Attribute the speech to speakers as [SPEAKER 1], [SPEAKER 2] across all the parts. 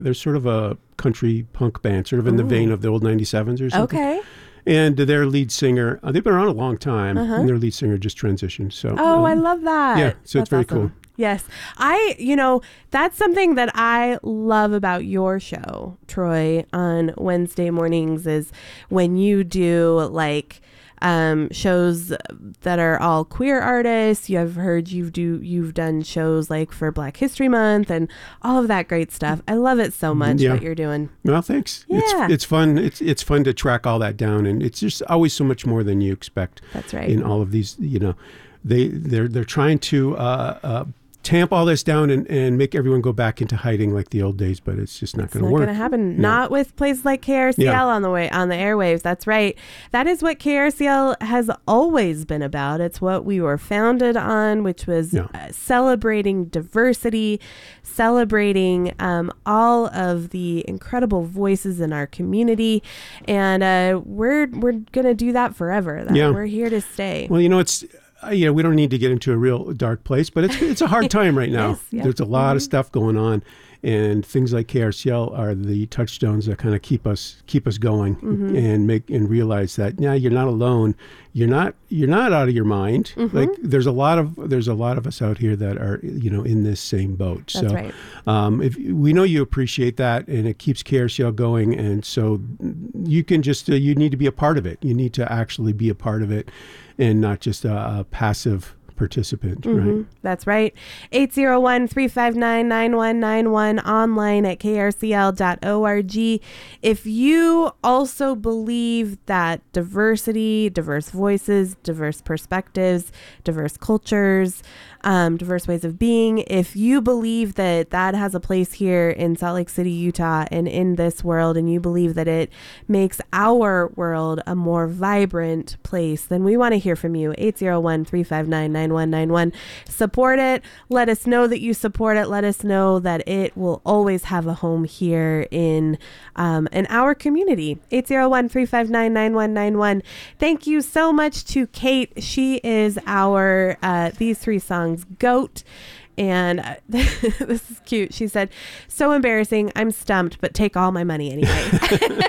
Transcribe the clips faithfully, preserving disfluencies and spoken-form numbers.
[SPEAKER 1] They're sort of a country punk band, sort of in Ooh. the vein of the old ninety-sevens or something.
[SPEAKER 2] Okay.
[SPEAKER 1] And their lead singer, uh, they've been around a long time, uh-huh. and their lead singer just transitioned. So,
[SPEAKER 2] oh,
[SPEAKER 1] um,
[SPEAKER 2] I love that.
[SPEAKER 1] Yeah, so
[SPEAKER 2] That's
[SPEAKER 1] it's very
[SPEAKER 2] awesome.
[SPEAKER 1] cool.
[SPEAKER 2] Yes. I, you know, that's something that I love about your show, Troy, on Wednesday mornings is when you do like um, shows that are all queer artists. You have heard you've do you've done shows like for Black History Month and all of that great stuff. I love it so much
[SPEAKER 1] yeah.
[SPEAKER 2] what you're doing.
[SPEAKER 1] Well, thanks.
[SPEAKER 2] Yeah.
[SPEAKER 1] It's it's fun. It's it's fun to track all that down, and it's just always so much more than you expect.
[SPEAKER 2] That's right.
[SPEAKER 1] In all of these, you know, they they're they're trying to uh, uh, tamp all this down and, and make everyone go back into hiding like the old days, but it's just not going to work.
[SPEAKER 2] It's not going to happen.
[SPEAKER 1] No.
[SPEAKER 2] Not with places like K R C L
[SPEAKER 1] yeah.
[SPEAKER 2] on the way on the airwaves. That's right. That is what K R C L has always been about. It's what we were founded on, which was
[SPEAKER 1] yeah.
[SPEAKER 2] uh, celebrating diversity, celebrating um, all of the incredible voices in our community, and uh, we're we're going to do that forever. That
[SPEAKER 1] yeah.
[SPEAKER 2] We're here to stay.
[SPEAKER 1] Well, you know, it's. Uh, yeah, we don't need to get into a real dark place, but it's it's a hard time right now.
[SPEAKER 2] Yes, yeah.
[SPEAKER 1] There's a lot
[SPEAKER 2] mm-hmm.
[SPEAKER 1] of stuff going on, and things like K R C L are the touchstones that kind of keep us keep us going
[SPEAKER 2] mm-hmm.
[SPEAKER 1] and make and realize that yeah, you're not alone. You're not you're not out of your mind.
[SPEAKER 2] Mm-hmm.
[SPEAKER 1] Like there's a lot of there's a lot of us out here that are you know in this same boat.
[SPEAKER 2] That's
[SPEAKER 1] so
[SPEAKER 2] right.
[SPEAKER 1] um, if we know you appreciate that, and it keeps K R C L going, and so you can just uh, you need to be a part of it. You need to actually be a part of it. And not just a, a passive participant,
[SPEAKER 2] mm-hmm.
[SPEAKER 1] right?
[SPEAKER 2] That's right. eight zero one, three five nine, nine one nine one, online at k r c l dot org. If you also believe that diversity, diverse voices, diverse perspectives, diverse cultures, um, diverse ways of being, if you believe that that has a place here in Salt Lake City, Utah, and in this world, and you believe that it makes our world a more vibrant place, then we want to hear from you. eight zero one, three five nine, nine one nine one. Support it. Let us know that you support it. Let us know that it will always have a home here in um, in our community. eight zero one, three five nine, nine one nine one. Thank you so much to Kate. She is our uh, These Three Songs GOAT. And uh, this is cute. She said, so embarrassing. I'm stumped, but take all my money anyway.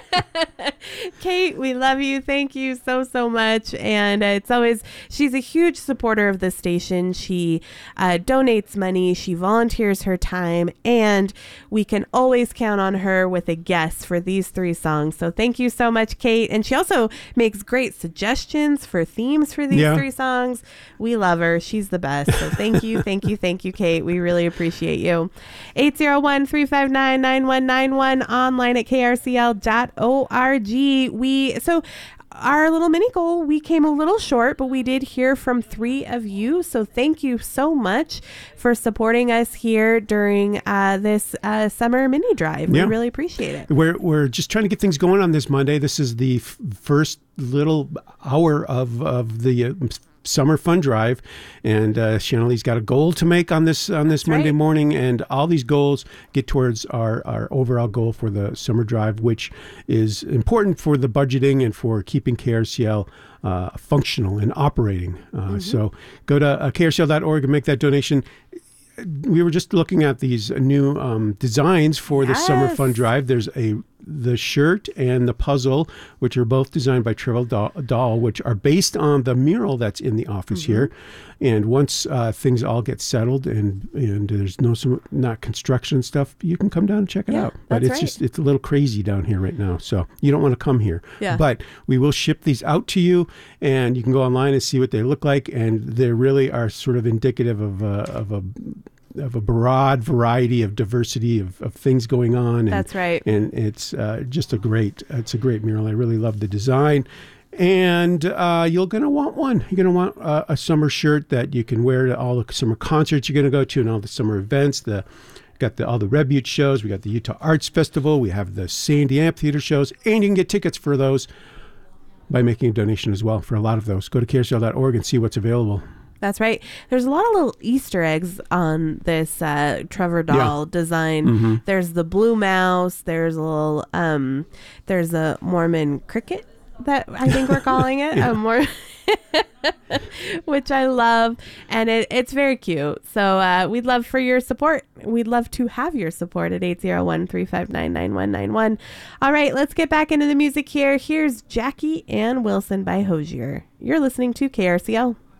[SPEAKER 2] Kate, we love you. Thank you so, so much. And uh, it's always, she's a huge supporter of the station. She uh, donates money. She volunteers her time. And we can always count on her with a guest for these three songs. So thank you so much, Kate. And she also makes great suggestions for themes for these yeah. three songs. We love her. She's the best. So thank you, thank you, thank you, Kate. We really appreciate you. eight zero one, three five nine, nine one nine one, online at k r c l dot org. We, so our little mini goal, we came a little short, but we did hear from three of you. So thank you so much for supporting us here during uh, this uh, summer mini drive.
[SPEAKER 1] Yeah.
[SPEAKER 2] We really appreciate it.
[SPEAKER 1] We're, we're just trying to get things going on this Monday. This is the f- first little hour of, of the uh, summer fun drive, and uh, Shanley's got a goal to make on this on this That's Monday right. morning, and all these goals get towards our, our overall goal for the summer drive, which is important for the budgeting and for keeping K R C L uh, functional and operating. Uh, mm-hmm. So go to uh, k r c l dot org and make that donation. We were just looking at these new um, designs for yes. the summer fun drive. There's a the shirt and the puzzle, which are both designed by Trevor Dahl, which are based on the mural that's in the office mm-hmm. here. And once uh, things all get settled and and there's no some not construction stuff, you can come down and check it
[SPEAKER 2] yeah,
[SPEAKER 1] out. But it's
[SPEAKER 2] right.
[SPEAKER 1] just it's a little crazy down here right now, so you don't want to come here.
[SPEAKER 2] Yeah.
[SPEAKER 1] But we will ship these out to you, and you can go online and see what they look like, and they really are sort of indicative of a, of a of a broad variety of diversity of, of things going on. And,
[SPEAKER 2] That's right.
[SPEAKER 1] And it's uh, just a great, it's a great mural. I really love the design. And uh, you're going to want one. You're going to want uh, a summer shirt that you can wear to all the summer concerts you're going to go to and all the summer events. The got the all the Red Butte shows. We got the Utah Arts Festival. We have the Sandy Amphitheater shows. And you can get tickets for those by making a donation as well for a lot of those. Go to k r c l dot org and see what's available.
[SPEAKER 2] That's right. There's a lot of little Easter eggs on this uh, Trevor Dahl
[SPEAKER 1] yeah.
[SPEAKER 2] design.
[SPEAKER 1] Mm-hmm.
[SPEAKER 2] There's the blue mouse. There's a little, um, there's a Mormon cricket that I think we're calling it.
[SPEAKER 1] yeah.
[SPEAKER 2] a more which I love. And it, it's very cute. So uh, we'd love for your support. We'd love to have your support at eight zero one, three five nine, nine one nine one. All right, let's get back into the music here. Here's Jackie Ann Wilson by Hozier. You're listening to K R C L.